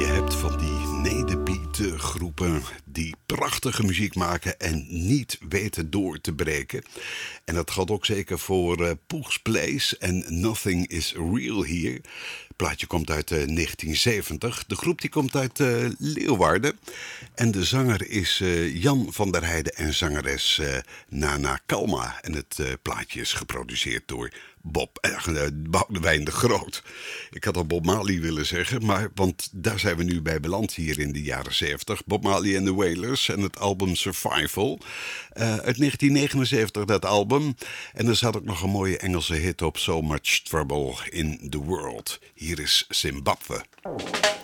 Je hebt van die nederbeat groepen die prachtige muziek maken en niet weten door te breken. En dat geldt ook zeker voor Poeg's Place en Nothing is Real Here. Het plaatje komt uit 1970. De groep die komt uit Leeuwarden. En de zanger is Jan van der Heijden en zangeres Nana Kalma. En het plaatje is geproduceerd door Boudewijn de Groot. Ik had al Bob Marley willen zeggen, want daar zijn we nu bij beland hier in de jaren 70. Bob Marley and the Wailers en het album Survival. Uit 1979 dat album. En er zat ook nog een mooie Engelse hit op, So Much Trouble in the World. Hier is Zimbabwe.